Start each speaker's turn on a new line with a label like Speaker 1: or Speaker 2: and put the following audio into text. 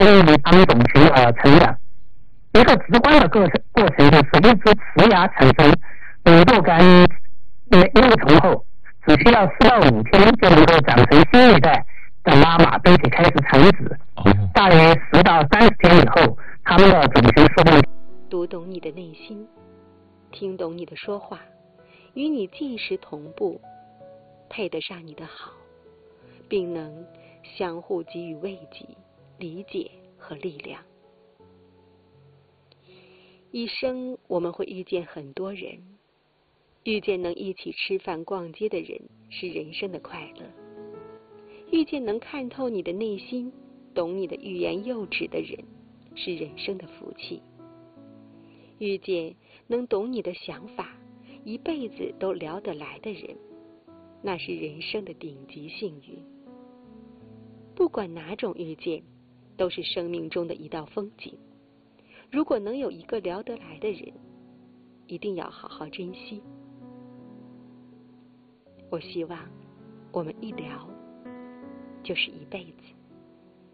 Speaker 1: 便于他们种群成长。一个直观的过程就是一只雌芽产生5若干幼虫后，只需要4到5天就能够长成新一代的妈妈，并且开始产子。大约10到30天以后，它们的种群数量。
Speaker 2: 读懂你的内心，听懂你的说话，与你即时同步，配得上你的好，并能相互给予慰藉、理解和力量。一生我们会遇见很多人，遇见能一起吃饭逛街的人是人生的快乐，遇见能看透你的内心，懂你的欲言又止的人是人生的福气，遇见能懂你的想法，一辈子都聊得来的人，那是人生的顶级幸运。不管哪种遇见，都是生命中的一道风景。如果能有一个聊得来的人，一定要好好珍惜。我希望我们一聊就是一辈子。